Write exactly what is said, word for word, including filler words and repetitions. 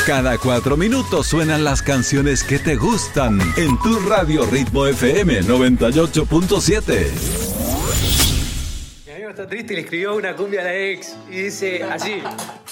Cada cuatro minutos suenan las canciones que te gustan en tu radio Ritmo F M noventa y ocho punto siete. Mi amigo está triste y le escribió una cumbia a la ex y dice así: